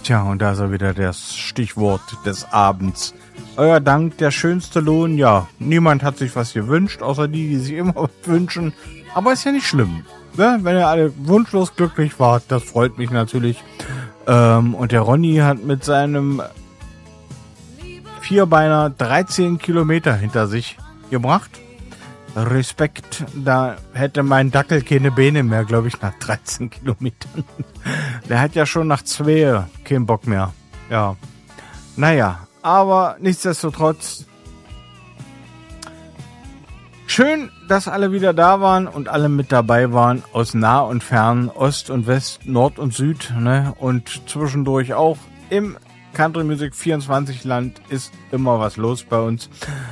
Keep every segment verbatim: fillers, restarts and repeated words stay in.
Tja, und da ist er wieder das Stichwort des Abends. Euer Dank, der schönste Lohn, ja, niemand hat sich was gewünscht, außer die, die sich immer was wünschen. Aber ist ja nicht schlimm, ne? Wenn ihr alle wunschlos glücklich wart, das freut mich natürlich. Ähm, und der Ronny hat mit seinem Vierbeiner dreizehn Kilometer hinter sich gebracht. Respekt, da hätte mein Dackel keine Beine mehr, glaube ich, nach dreizehn Kilometern. Der hat ja schon nach zwei keinen Bock mehr. Ja, naja, aber nichtsdestotrotz schön, dass alle wieder da waren und alle mit dabei waren, aus nah und fern, Ost und West, Nord und Süd, ne? Und zwischendurch auch im Country Music vierundzwanzig Land ist immer was los bei uns.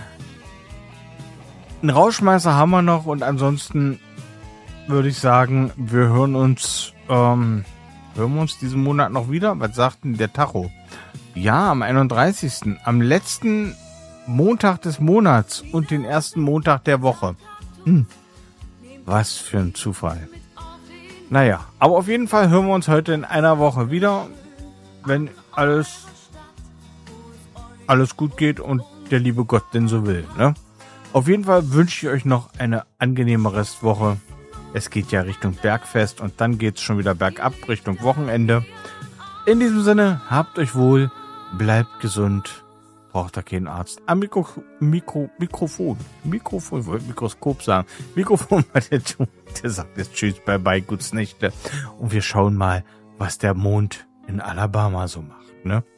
Einen Rauschmeißer haben wir noch und ansonsten würde ich sagen, wir hören uns, ähm, hören wir uns diesen Monat noch wieder. Was sagt denn der Tacho? Ja, am einunddreißigsten Am letzten Montag des Monats und den ersten Montag der Woche. Hm. Was für ein Zufall. Naja, aber auf jeden Fall hören wir uns heute in einer Woche wieder, wenn alles, alles gut geht und der liebe Gott denn so will, ne? Auf jeden Fall wünsche ich euch noch eine angenehme Restwoche. Es geht ja Richtung Bergfest und dann geht es schon wieder bergab Richtung Wochenende. In diesem Sinne, habt euch wohl, bleibt gesund, braucht da keinen Arzt. Am Mikro, Mikro, Mikrofon, Mikrofon, ich wollte Mikroskop sagen. Mikrofon, der, der sagt jetzt Tschüss, bye bye, gutes Nächte. Und wir schauen mal, was der Mond in Alabama so macht, ne?